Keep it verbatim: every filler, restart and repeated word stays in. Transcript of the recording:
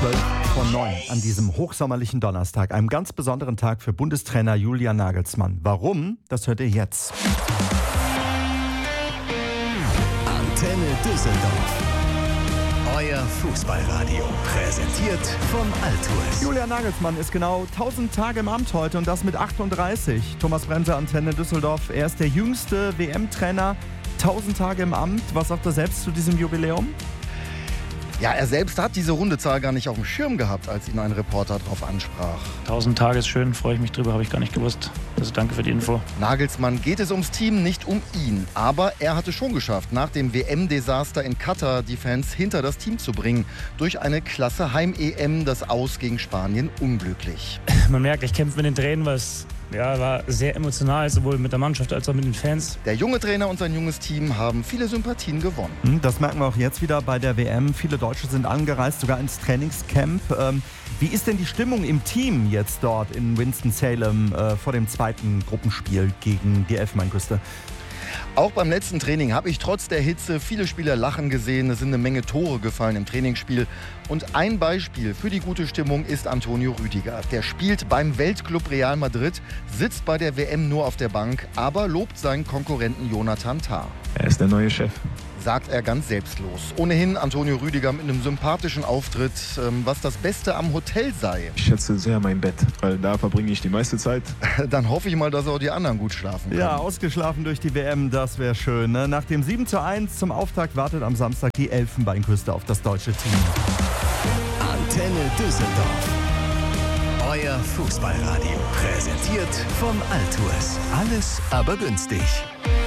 zwölf vor neun an diesem hochsommerlichen Donnerstag, einem ganz besonderen Tag für Bundestrainer Julian Nagelsmann. Warum? Das hört ihr jetzt. Antenne Düsseldorf. Euer Fußballradio, präsentiert von Altues. Julian Nagelsmann ist genau tausend Tage im Amt heute und das mit achtunddreißig. Thomas Bremser, Antenne Düsseldorf. Er ist der jüngste W M-Trainer, tausend Tage im Amt. Was sagt er selbst zu diesem Jubiläum? Ja, er selbst hat diese runde Zahl gar nicht auf dem Schirm gehabt, als ihn ein Reporter darauf ansprach. tausend Tage ist schön, freue ich mich drüber, habe ich gar nicht gewusst. Also danke für die Info. Nagelsmann geht es ums Team, nicht um ihn. Aber er hatte schon geschafft, nach dem W M-Desaster in Katar die Fans hinter das Team zu bringen. Durch eine klasse Heim-E M, das Aus gegen Spanien unglücklich. Man merkt, ich kämpfe mit den Tränen, weil es ja, war sehr emotional, sowohl mit der Mannschaft als auch mit den Fans. Der junge Trainer und sein junges Team haben viele Sympathien gewonnen. Das merken wir auch jetzt wieder bei der W M. Viele Deutsche sind angereist, sogar ins Trainingscamp. Ähm, wie ist denn die Stimmung im Team jetzt dort in Winston-Salem äh, vor dem zweiten Gruppenspiel gegen die Elfenbeinküste? Auch beim letzten Training habe ich trotz der Hitze viele Spieler lachen gesehen. Es sind eine Menge Tore gefallen im Trainingsspiel. Und ein Beispiel für die gute Stimmung ist Antonio Rüdiger. Der spielt beim Weltclub Real Madrid, sitzt bei der W M nur auf der Bank, aber lobt seinen Konkurrenten Jonathan Tah. Er ist der neue Chef, sagt er ganz selbstlos. Ohnehin Antonio Rüdiger mit einem sympathischen Auftritt, was das Beste am Hotel sei. Ich schätze sehr mein Bett, weil da verbringe ich die meiste Zeit. Dann hoffe ich mal, dass auch die anderen gut schlafen können. Ja, ausgeschlafen durch die W M, das wäre schön. Ne? Nach dem sieben zu eins zum Auftakt wartet am Samstag die Elfenbeinküste auf das deutsche Team. Antenne Düsseldorf. Euer Fußballradio, präsentiert von Altues. Alles aber günstig.